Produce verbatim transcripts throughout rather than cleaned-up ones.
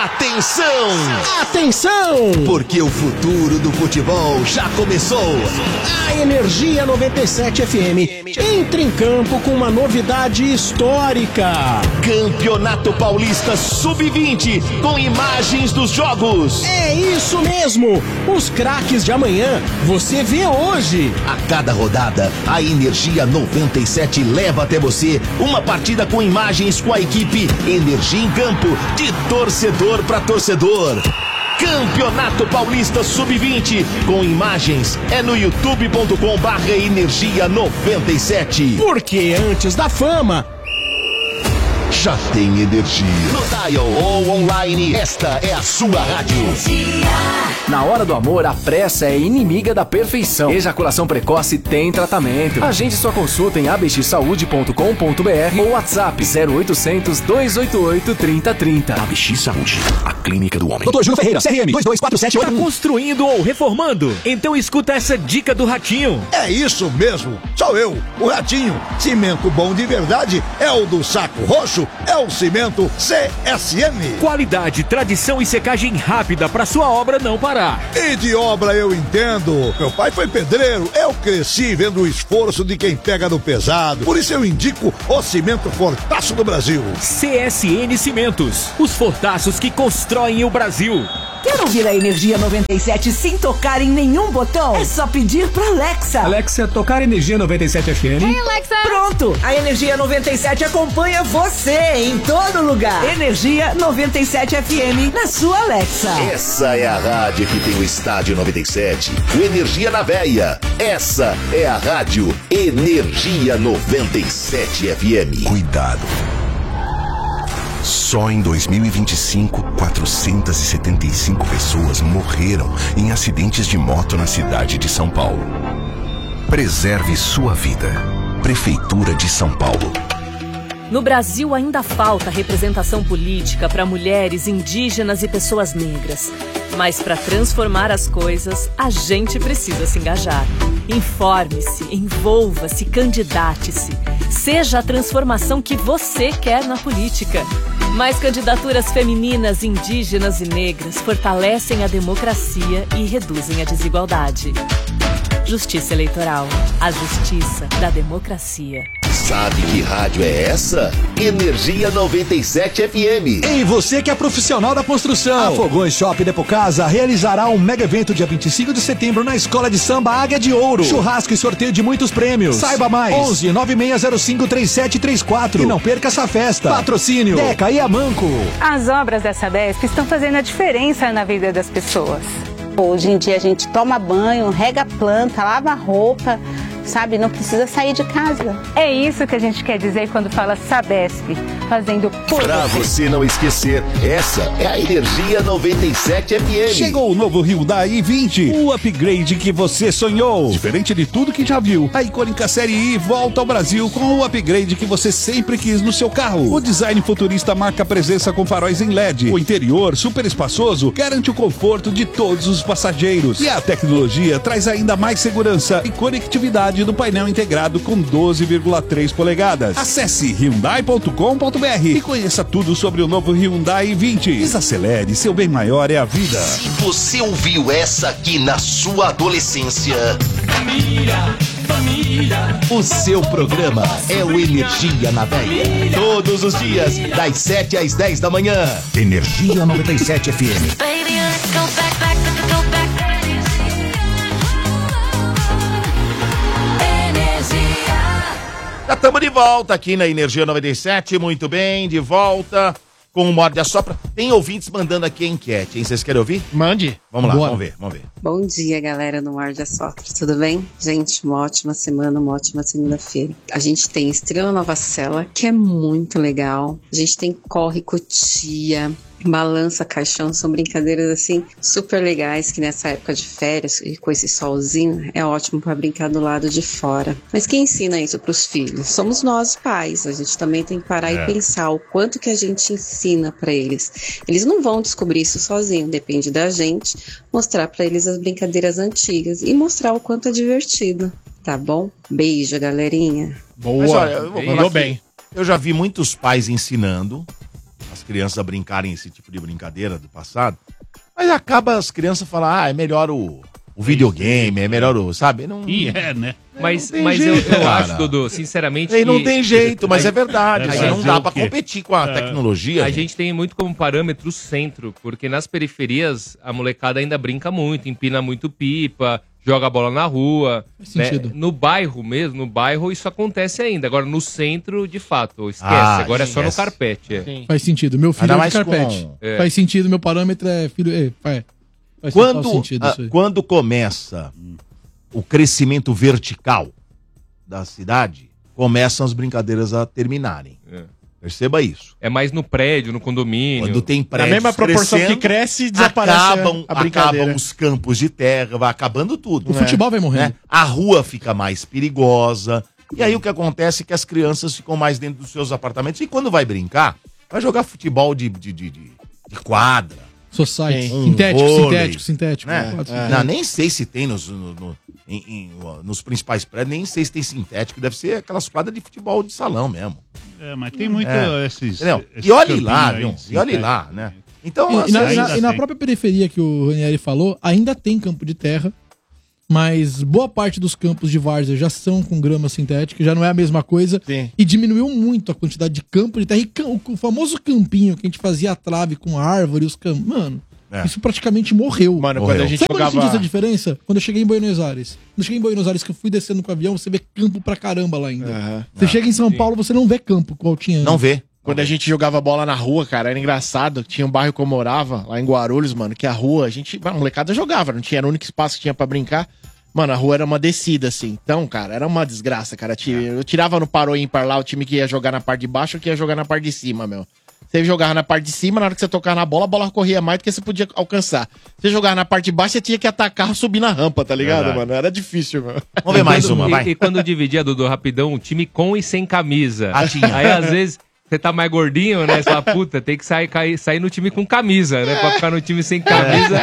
Atenção! Atenção! Porque o futuro do futebol já começou. A Energia noventa e sete F M entra em campo com uma novidade histórica. Campeonato Paulista sub vinte com imagens dos jogos. É isso mesmo! Os craques de amanhã você vê hoje. A cada rodada, a Energia noventa e sete leva até você uma partida com imagens com a equipe Energia em Campo, de torcedor para torcedor. Campeonato Paulista sub vinte com imagens é no youtube ponto com barra energia noventa e sete. Porque antes da fama já tem energia. No dial ou online, esta é a sua rádio. Na hora do amor, a pressa é inimiga da perfeição. Ejaculação precoce tem tratamento. Agende sua consulta em a b x saúde ponto com ponto b r ou WhatsApp zero oitocentos, dois oito oito, três zero três zero. A B X Saúde, a clínica do homem. doutor Júlio Ferreira, C R M dois dois quatro sete oito. Tá construindo ou reformando? Então escuta essa dica do Ratinho. É isso mesmo, sou eu, o Ratinho. Cimento bom de verdade é o do Saco Roxo, é o cimento C S M. Qualidade, tradição e secagem rápida para sua obra não parar. E de obra eu entendo. Meu pai foi pedreiro, eu cresci vendo o esforço de quem pega no pesado. Por isso eu indico o cimento Fortaço do Brasil. C S N Cimentos, os fortaços que constroem o Brasil. Quer ouvir a Energia noventa e sete sem tocar em nenhum botão? É só pedir pra Alexa. Alexa, tocar Energia noventa e sete F M. Hey, Alexa. Pronto, a Energia noventa e sete acompanha você em todo lugar. Energia noventa e sete F M na sua Alexa. Essa é a rádio que tem o estádio noventa e sete, o Energia na Veia. Essa é a rádio Energia noventa e sete F M. Cuidado. Só em dois mil e vinte e cinco, quatrocentas e setenta e cinco pessoas morreram em acidentes de moto na cidade de São Paulo. Preserve sua vida. Prefeitura de São Paulo. No Brasil ainda falta representação política para mulheres, indígenas e pessoas negras. Mas para transformar as coisas, a gente precisa se engajar. Informe-se, envolva-se, candidate-se. Seja a transformação que você quer na política. Mais candidaturas femininas, indígenas e negras fortalecem a democracia e reduzem a desigualdade. Justiça Eleitoral. A justiça da democracia. Sabe que rádio é essa? Energia noventa e sete F M. E você que é profissional da construção. A Fogões Shop Depo Casa realizará um mega evento dia vinte e cinco de setembro na Escola de Samba Águia de Ouro. Churrasco e sorteio de muitos prêmios. Saiba mais. onze, nove seis zero cinco, três sete três quatro. E não perca essa festa. Patrocínio Deca e Amanco. As obras da Sabesp estão fazendo a diferença na vida das pessoas. Hoje em dia a gente toma banho, rega a planta, lava a roupa, sabe? Não precisa sair de casa. É isso que a gente quer dizer quando fala Sabesp, fazendo por Pra você não esquecer, essa é a Energia noventa e sete F M. Chegou o novo Hyundai i vinte, o upgrade que você sonhou. Diferente de tudo que já viu, a icônica série I volta ao Brasil com o upgrade que você sempre quis no seu carro. O design futurista marca presença com faróis em L E D. O interior, super espaçoso, garante o conforto de todos os passageiros. E a tecnologia traz ainda mais segurança e conectividade do painel integrado com doze vírgula três polegadas. Acesse hyundai ponto com ponto b r e conheça tudo sobre o novo Hyundai i vinte. Desacelere, seu bem maior é a vida. Se você ouviu essa aqui na sua adolescência, família, família, o seu programa é o Energia na Veia. Todos os dias, das sete às dez da manhã. Energia noventa e sete F M. Baby, let's go back, back, go back. Já estamos de volta aqui na Energia noventa e sete, muito bem, de volta com o Morde a Sopra. Tem ouvintes mandando aqui a enquete, hein? Vocês querem ouvir? Mande. Vamos lá, Boa. vamos ver, vamos ver. Bom dia, galera do Morde a Sopra, tudo bem? Gente, uma ótima semana, uma ótima segunda-feira. A gente tem Estrela Nova Sela, que é muito legal. A gente tem Corre Cotia, Balança Caixão, são brincadeiras assim super legais que nessa época de férias e com esse solzinho é ótimo para brincar do lado de fora. Mas quem ensina isso para os filhos? Somos nós pais. A gente também tem que parar é. e pensar o quanto que a gente ensina para eles. Eles não vão descobrir isso sozinho, depende da gente mostrar para eles as brincadeiras antigas e mostrar o quanto é divertido. Tá bom? Beijo, galerinha. Boa. Mas, olha, eu vou Mandou bem. Eu já vi muitos pais ensinando as as crianças a brincarem esse tipo de brincadeira do passado, mas acaba as crianças falando, ah, é melhor o, o videogame, é melhor o, sabe? Não, E é, né? Mas, tem mas jeito, eu, eu cara. acho, Dudu, sinceramente... E não que- tem jeito, mas é verdade, A cara, gente- não dá pra competir com a tecnologia. A gente. gente tem muito como parâmetro o centro, porque nas periferias a molecada ainda brinca muito, empina muito pipa, joga bola na rua. Faz né? sentido. No bairro mesmo, no bairro isso acontece ainda. Agora no centro, de fato, esquece. Ah, Agora é só no esquece. carpete. É. Sim. Faz sentido. Meu filho Ainda é de mais carpete. com- É. Faz sentido, meu parâmetro é filho. É, faz, faz total Quando, sentido ah, isso aí. quando começa o crescimento vertical da cidade, começam as brincadeiras a terminarem. É. Perceba isso. É mais no prédio, no condomínio. Quando tem Na prédios mesma proporção crescendo, que cresce, desaparece acabam, a brincadeira. acabam os campos de terra, vai acabando tudo. O futebol vai morrendo. Né? A rua fica mais perigosa. E aí o que acontece é que as crianças ficam mais dentro dos seus apartamentos. E quando vai brincar, vai jogar futebol de, de, de, de- de quadra. Society. Um Sintético, vôlei, sintético, sintético. né? Quadro É. sintético. Não, nem sei se tem nos, no- no- em- em- nos principais prédios, nem sei se tem sintético. Deve ser aquelas quadras de futebol de salão mesmo. É, mas tem muito É. esses... Entendeu? esses E olhe campinhos lá, aí, viu? sim, E olhe é. lá, né? Então, E, e na, assim, na- ainda e na tem. própria periferia que o Ranieri falou, ainda tem campo de terra, mas boa parte dos campos de várzea já são com grama sintética, já não é a mesma coisa. Sim. E diminuiu muito a quantidade de campo de terra. E cam- o famoso campinho que a gente fazia a trave com a árvore, os campos. Mano, É. isso praticamente morreu. Mano, Morreu. quando a gente Sabe quando eu jogava... senti essa diferença? Quando eu cheguei em Buenos Aires. Quando eu cheguei em Buenos Aires, que eu fui descendo com o avião, você vê campo pra caramba lá ainda. Aham. Você chega em São Paulo, você não vê campo qual tinha antes. Não vê. Quando a gente jogava bola na rua, cara, era engraçado. Tinha um bairro que eu morava, lá em Guarulhos, mano, que a rua, a gente, a molecada jogava, não tinha, era o único espaço que tinha pra brincar. Mano, a rua era uma descida, assim. Então, cara, era uma desgraça, cara. Ti- Eu tirava no paro ímpar lá o time que ia jogar na parte de baixo ou que ia jogar na parte de cima, meu. Você jogava na parte de cima, na hora que você tocava na bola, a bola corria mais do que você podia alcançar. Você jogava na parte de baixo, você tinha que atacar, subir na rampa, tá ligado, Verdade. mano? Era difícil, meu. Vamos ver mais Quando- uma, e, vai. E quando dividia, Dudu, rapidão, o time com e sem camisa. Ah, tinha. Aí, às vezes, você tá mais gordinho, né? Você fala, puta, tem que sair, cair, sair no time com camisa, né? Pra ficar no time sem camisa.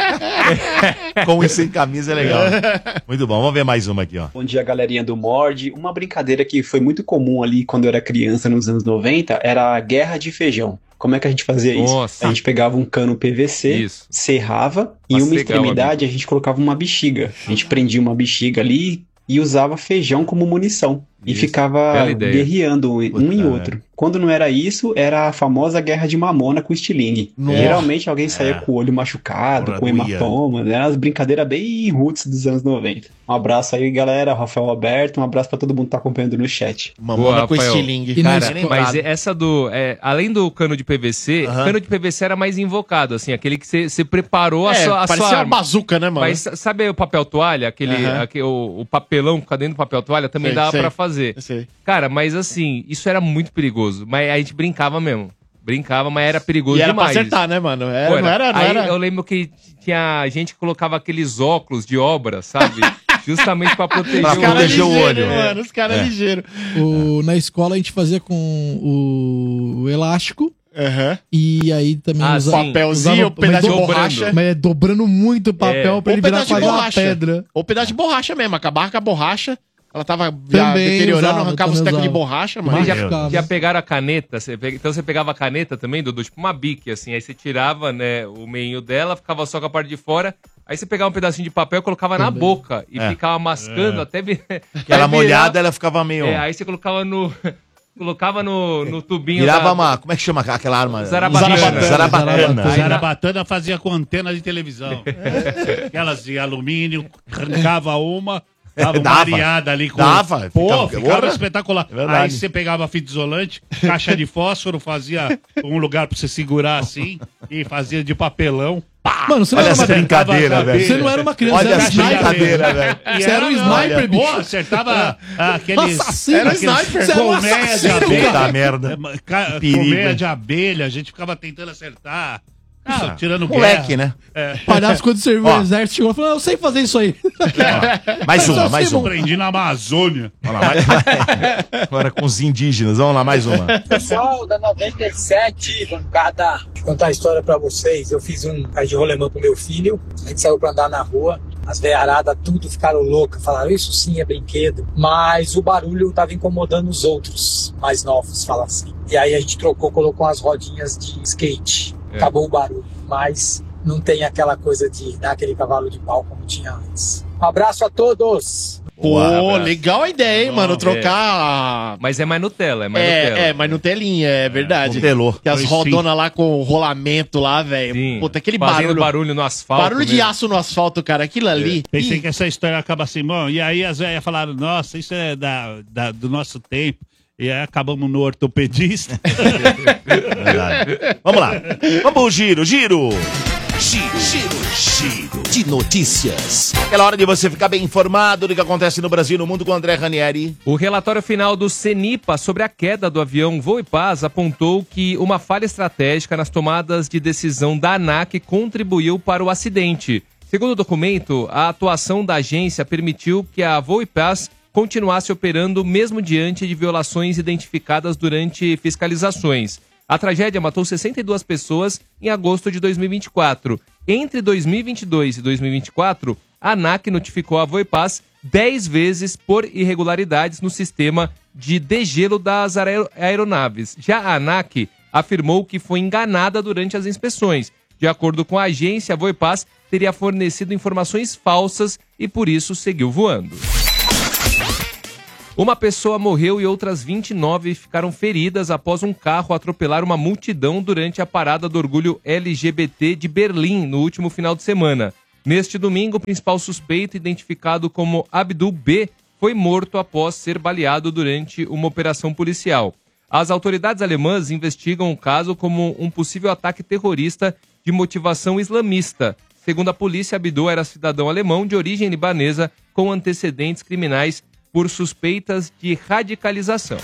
Com e sem camisa é legal. Muito bom, vamos ver mais uma aqui, ó. Bom dia, galerinha do Mord. Uma brincadeira que foi muito comum ali quando eu era criança, nos anos noventa, era a guerra de feijão. Como é que a gente fazia isso? Nossa. A gente pegava um cano P V C, Isso. serrava, e em Pra uma cegar o extremidade a gente colocava uma bexiga. A gente prendia uma bexiga ali e usava feijão como munição. E Isso, ficava bela ideia. guerreando um Puta, em é. outro. Quando não era isso, era a famosa guerra de mamona com estilingue. Nossa. Geralmente alguém saía É. com o olho machucado, Porra, com doía. hematoma, né? As brincadeiras bem roots dos anos noventa. Um abraço aí, galera. Rafael Alberto, um abraço pra todo mundo que tá acompanhando no chat. Mamona com Rafael. estilingue. E na Cara, escola- mas essa do. é, além do cano de P V C, Aham. o cano de P V C era mais invocado, assim, aquele que você você preparou a É, sua, a parecia sua uma arma. bazuca, né, mano? Mas sabe o papel toalha? Aquele, Aham. aque- o, o papelão que fica dentro do papel toalha também Sei, dava sei. pra fazer. Eu sei. Cara, mas assim, isso era muito perigoso. Mas a gente brincava mesmo. Brincava, mas era perigoso E era demais. pra acertar, né, mano? Era, Pô, não era, não Aí era... eu lembro que tinha gente que colocava aqueles óculos de obra, sabe? Justamente pra proteger Pra o proteger o olho. Mano, os caras É. ligeiros. O- na escola a gente fazia com o, o elástico. Aham. E aí também Ah, usava, sim. Papelzinho, usava- um pedaço de mas dobrando. borracha. Mas é dobrando muito o papel É. pra ele Ou virar pedaço de quase uma borracha. pedra. Ou pedaço de borracha mesmo. Acabar com a borracha. Ela tava já Também deteriorando, usava, arrancava os também tecos de usava. borracha, mano. Vocês já, Machucava. já pegaram a caneta? Você pega- então você pegava a caneta também, Dudu? Tipo uma bique, assim. Aí você tirava, né, o meio dela, ficava só com a parte de fora. Aí você pegava um pedacinho de papel, colocava na Também. boca e É. ficava mascando até... vi- Aquela até molhada, virar- ela ficava meio... É, aí você colocava no... colocava no, no tubinho Virava da- uma... Como é que chama aquela arma? Zarabatana. Zarabatana. Zarabatana. A Aí na- Zarabatana fazia com antena de televisão. Aquelas de alumínio, arrancava uma, dava uma Dava. areada ali com. Dava, Pô, ficava- ficava, porra. espetacular. É verdade. Aí você pegava a fita isolante, caixa de fósforo, fazia um lugar pra você segurar assim, e fazia de papelão. Mano, você não, Olha era essa uma, brincadeira, velho. você não era uma criança, Olha você era um essa sniper. brincadeira, velho. E Você era um sniper, olha, bicho. Pô, acertava ah, aqueles. Assassino. era Era sniper. Você era um colmeia de assassino, abelha. Puta merda. É, ca- Perigo, Colmeia hein? de abelha, a gente ficava tentando acertar. Ah, tirando Moleque, guerra. né? Palhaço, quando serviu Ó. o exército, chegou e falou: eu sei fazer isso aí. Ó, mais Mas uma, eu mais sei, uma. Aprendi na Amazônia. Vamos lá, mais... Agora com os indígenas. Vamos lá, mais uma. Pessoal da noventa e sete, bancada, vou contar a história pra vocês. Eu fiz um aí de rolemã pro meu filho, a gente saiu pra andar na rua, As veiaradas tudo ficaram loucas, falaram, isso sim é brinquedo. Mas o barulho tava incomodando os outros mais novos, fala assim. E aí a gente trocou, colocou umas rodinhas de skate. É. Acabou o barulho, mas não tem aquela coisa de dar aquele cavalo de pau como tinha antes. Um abraço a todos! Pô, legal a ideia, hein, mano? Trocar. Mas é mais Nutella, é mais É, Nutella. é, mas Nutelinha, é verdade. Nutelou. Que as Foi rodonas lá com o rolamento lá, velho. Puta, aquele Fazendo barulho. barulho no asfalto Barulho de mesmo. aço no asfalto, cara. Aquilo ali. Pensei Ih, que essa história acaba assim, bom, e aí as velhas falaram, nossa, isso é da, da- do nosso tempo. E aí acabamos no ortopedista. Verdade. Vamos lá. Vamos pro giro, giro. Giro, giro, giro de notícias. Aquela hora de você ficar bem informado do que acontece no Brasil e no mundo com o André Ranieri. O relatório final do CENIPA sobre a queda do avião Voo e Paz apontou que uma falha estratégica nas tomadas de decisão da ANAC contribuiu para o acidente. Segundo o documento, a atuação da agência permitiu que a Voo e Paz continuasse operando mesmo diante de violações identificadas durante fiscalizações. A tragédia matou sessenta e duas pessoas em agosto de dois mil e vinte e quatro. Entre dois mil e vinte e dois e dois mil e vinte e quatro, a ANAC notificou a Voo e Paz dez vezes por irregularidades no sistema de degelo das aer- aeronaves. Já a ANAC afirmou que foi enganada durante as inspeções. De acordo com a agência, a Voo e Paz teria fornecido informações falsas e por isso seguiu voando. Uma pessoa morreu e outras vinte e nove ficaram feridas após um carro atropelar uma multidão durante a parada do orgulho L G B T de Berlim no último final de semana. Neste domingo, o principal suspeito, identificado como Abdul B, foi morto após ser baleado durante uma operação policial. As autoridades alemãs investigam o caso como um possível ataque terrorista de motivação islamista. Segundo a polícia, Abdul era cidadão alemão de origem libanesa com antecedentes criminais por suspeitas de radicalização.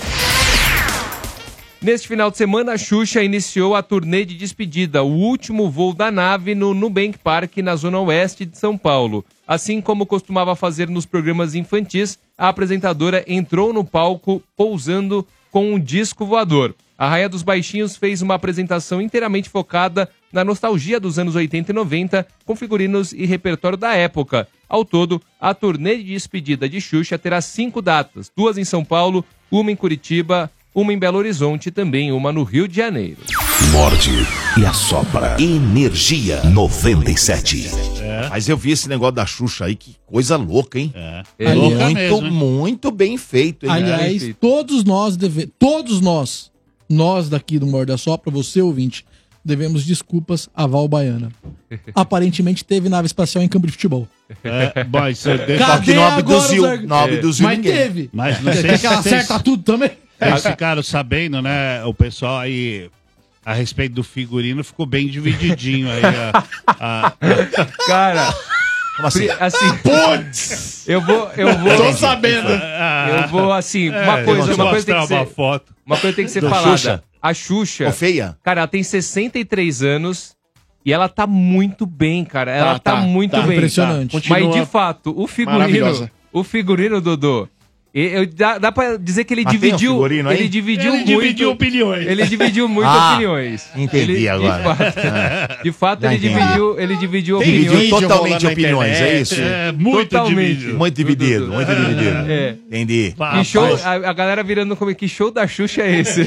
Neste final de semana, a Xuxa iniciou a turnê de despedida, o último voo da nave no Nubank Park, na zona oeste de São Paulo. Assim como costumava fazer nos programas infantis, a apresentadora entrou no palco pousando com um disco voador. A Rainha dos Baixinhos fez uma apresentação inteiramente focada na nostalgia dos anos oitenta e noventa, com figurinos e repertório da época. Ao todo, a turnê de despedida de Xuxa terá cinco datas, duas em São Paulo, uma em Curitiba, uma em Belo Horizonte e também uma no Rio de Janeiro. Morde e assopra. Energia noventa e sete. É. Mas eu vi esse negócio da Xuxa aí, que coisa louca, hein? É. É Aliás- muito, mesmo, hein? muito bem feito, hein? Aliás, É. todos nós devemos, todos nós, nós daqui do Morde a Sopra, você ouvinte, devemos desculpas à Val Baiana. Aparentemente teve nave espacial em campo de futebol. É, bom, isso é- Cadê Só que não agora abduziu- os arg- não abduziu Mas ninguém. teve. Mas não Quer sei que ela se- acerta tudo também? Eles ficaram sabendo, né? O pessoal aí, a respeito do figurino, ficou bem divididinho aí. A, a- Cara, Como assim? assim, Putz! eu vou, eu vou. Tô sabendo. Eu vou assim, uma É, coisa, deixa eu uma coisa tem que mostrar ser, uma foto uma coisa tem que ser do falada. Xuxa. A Xuxa, Ô, feia. cara, ela tem sessenta e três anos e ela tá muito bem, cara. Ela tá, tá, muito tá. bem. Impressionante. Mas Continua de fato, o figurino, maravilhosa. o figurino Dodô, e- eu- dá, dá pra dizer que ele Mas tem um dividiu, figurino aí? ele dividiu Ele muito, dividiu opiniões. Ele dividiu muito Ah, opiniões. entendi Ele- agora. De fato, Ah. de fato Já ele entendi. dividiu, ele dividiu Tem opiniões. Dividiu vídeo totalmente rolando na opiniões, é internet. isso? É, muito Totalmente. dividido. Muito dividido, muito dividido. É. Entendi. Rapaz, Que show, a, a galera virando como que show da Xuxa é esse?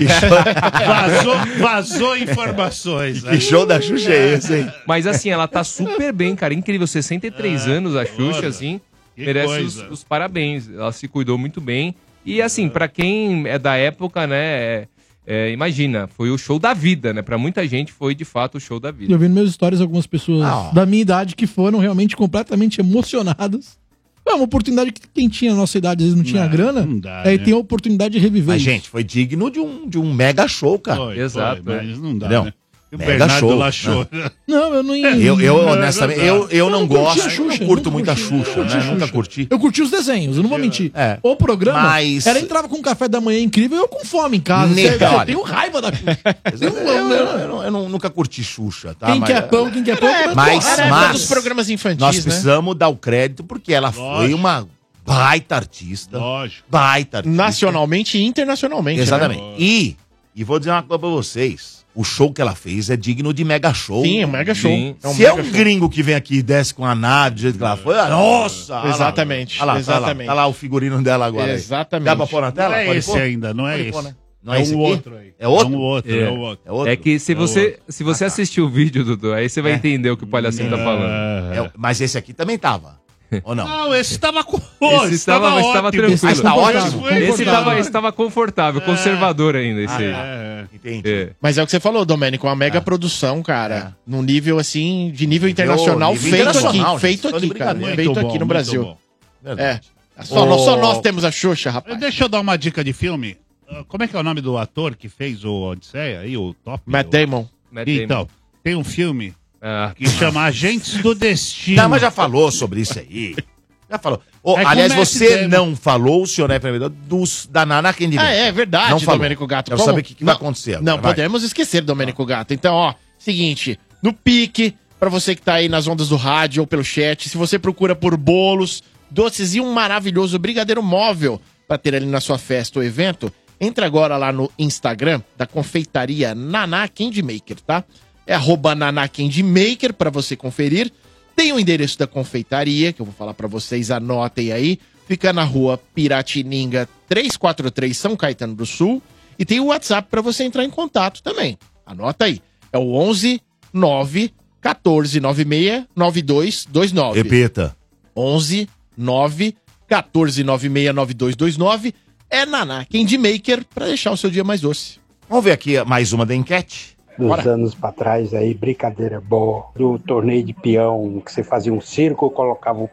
Vazou, vazou informações. né? Que show da Xuxa é esse, hein? Mas assim, ela tá super bem, cara. Incrível, sessenta e três anos a Xuxa, assim. Que merece os, coisa. os parabéns. Ela se cuidou muito bem. E assim, pra quem é da época, né, é- é, imagina, foi o show da vida, né? Pra muita gente foi de fato o show da vida. Eu vi nos meus stories algumas pessoas Ah. da minha idade que foram realmente completamente emocionadas. É uma oportunidade que quem tinha a nossa idade, às vezes não tinha Não, grana, não dá, aí né? tem a oportunidade de reviver Mas, isso. gente, foi digno de um, de um mega show, cara. Foi, Exato, foi, é. mas não dá, Entendeu? né? E o Mega Bernardo show, Lachou. Não, eu não... Eu, eu Não, honestamente, não dá. eu, eu não, não curti gosto, a Xuxa, não curto nunca muito a curti. Xuxa, Curti a né? Nunca Xuxa. curti. Eu curti os desenhos, eu não vou mentir. É. O programa, Mas- ela entrava com um café da manhã incrível e eu com fome em casa. Nem- Sério, eu olha. tenho raiva da Xuxa. Eu, eu- eu- eu não- eu não- nunca curti Xuxa, tá? Quem Mas- quer pão, quem quer pão, É, come Mas, porra. Era a época mas dos programas infantis, nós né? precisamos dar o crédito porque ela foi Lógico. uma baita artista. Lógico. Baita artista. Nacionalmente e internacionalmente. Exatamente. Né? E, e vou dizer uma coisa pra vocês. o show que ela fez é digno de mega show. Sim, é um mega show. Sim. É um Se mega é um show. gringo que vem aqui e desce com a nave do jeito que ela foi, ah, nossa! olha lá. Exatamente, Olha lá, exatamente. Tá lá, tá lá o figurino dela agora. aí. Exatamente. Dá pra pôr na tela? Não é Pode esse pôr? ainda, não é Pode esse. pôr, né? Não É esse um aqui? outro aí. É outro? É um outro, É, é o outro. É outro? É que se É você, outro. se você assistir o vídeo, Dudu, aí você vai É. entender o que o palhacinho tá falando. É, mas esse aqui também tava. Ou não? Não, esse tava com. Esse estava, estava tranquilo. Esse tá ótimo? Esse estava, esse tava confortável, conservador ainda, esse aí. É, entendi. É. Mas é o que você falou, Domênico, uma mega produção, cara. Num nível assim, de nível internacional, nível feito internacional, aqui. Feito gente. Tô de aqui, cara. brincadeira. Feito Muito aqui bom, no muito Brasil. bom. É. Verdade. Só, nós, só Ô, nós temos a Xuxa, rapaz. Deixa eu dar uma dica de filme. Ah, Como é que é o nome do ator que fez o Odisseia aí, o Top? Matt o- Damon. Matt Então, Damon. tem um filme Ah. que chama Agentes do Destino. Não, mas já falou sobre isso aí. Já falou. Ô, É com aliás, o Matt você Damon. não falou, senhor Efraim, dos da Nana Candy. Ah, é verdade, Não falou. Domênico Gato. Quero Como- saber o que, que não, vai acontecer agora. Não Vai. podemos esquecer, Domênico Gato. Então, ó, seguinte, no Pique, pra você que tá aí nas ondas do rádio ou pelo chat, se você procura por bolos, doces e um maravilhoso brigadeiro móvel pra ter ali na sua festa ou evento, entra agora lá no Instagram da confeitaria Naná Candy Maker, tá? É arroba Naná Candy Maker pra você conferir. Tem o endereço da confeitaria, que eu vou falar pra vocês, anotem aí. Fica na rua Piratininga trezentos e quarenta e três, São Caetano do Sul. E tem o WhatsApp pra você entrar em contato também. Anota aí. É o onze nove quatorze noventa e seis noventa e dois vinte e nove. Repita. onze nove quatorze noventa e seis noventa e dois vinte e nove. É Naná Candy Maker pra deixar o seu dia mais doce. Vamos ver aqui mais uma da enquete. Dos Bora. anos pra trás aí, brincadeira boa. Do torneio de peão, que você fazia um circo, colocava o